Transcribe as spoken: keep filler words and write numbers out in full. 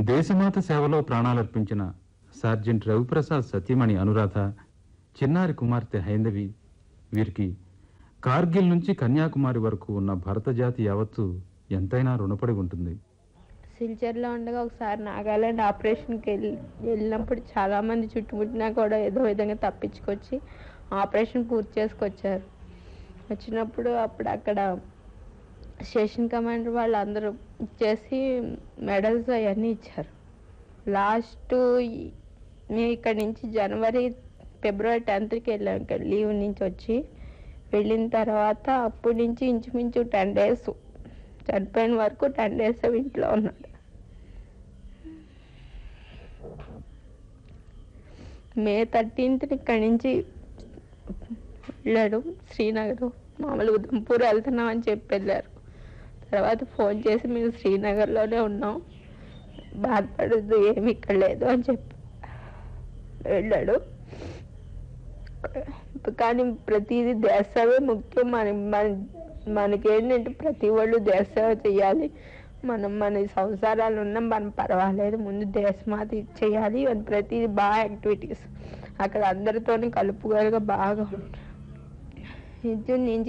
దేశమాత సేవలో ప్రాణాలర్పించిన సార్జెంట్ రవిప్రసాద్ సతీమణి అనురాధ, చిన్నారి కుమార్తె హైందవి, వీరికి కార్గిల్ నుంచి కన్యాకుమారి వరకు ఉన్న భారత జాతి యావత్తు ఎంతైనా రుణపడి ఉంటుంది. సిల్చర్లో ఉండగా ఒకసారి నాగాలాండ్ ఆపరేషన్కి వెళ్ళి వెళ్ళినప్పుడు చాలామంది చుట్టుముట్టినా కూడా ఏదో విధంగా తప్పించుకొచ్చి ఆపరేషన్ పూర్తి చేసుకొచ్చారు. వచ్చినప్పుడు అప్పుడు అక్కడ స్టేషన్ కమాండర్ వాళ్ళు అందరూ ఇచ్చేసి మెడల్స్ అవన్నీ ఇచ్చారు. లాస్ట్ మేము ఇక్కడ నుంచి జనవరి ఫిబ్రవరి టెన్త్కి వెళ్ళాం ఇక్కడ లీవ్ నుంచి వచ్చి. వెళ్ళిన తర్వాత అప్పటి నుంచి ఇంచుమించు టెన్ డేస్ చనిపోయిన వరకు టెన్ డేస్ ఇంట్లో ఉన్నాడు. మే థర్టీన్త్ ఇక్కడి నుంచి వెళ్ళాడు శ్రీనగర్. మామూలు ఉదంపూర్ వెళ్తున్నాం అని చెప్పి వెళ్ళారు. తర్వాత ఫోన్ చేసి మేము శ్రీనగర్లోనే ఉన్నాం, బాధపడద్దు ఏమి ఇక్కడ లేదు అని చెప్పి వెళ్ళాడు. కానీ ప్రతిదీ దేశమే ముఖ్యం. మన మన మనకేంటంటే ప్రతి వాళ్ళు దేశసేవ చేయాలి. మనం మన సంసారాలు ఉన్నాం, మనం పర్వాలేదు, ముందు దేశమాత చేయాలి అని ప్రతిదీ బాగా యాక్టివిటీస్. అక్కడ అందరితోని కలుపుగలుగా బాగా ఉంటుంది. నేను